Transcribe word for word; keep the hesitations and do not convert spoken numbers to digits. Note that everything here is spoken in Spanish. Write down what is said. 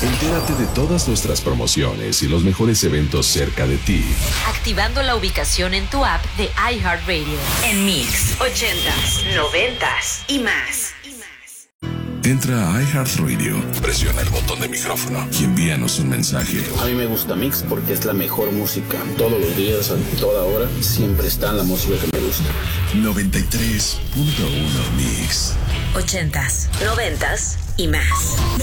Entérate de todas nuestras promociones y los mejores eventos cerca de ti, activando la ubicación en tu app de iHeartRadio. En Mix, ochentas, noventas y más. Entra a iHeartRadio, presiona el botón de micrófono y envíanos un mensaje. A mí me gusta Mix porque es la mejor música. Todos los días, a toda hora, siempre está la música que me gusta. noventa y tres punto uno Mix. Ochentas, noventas y más.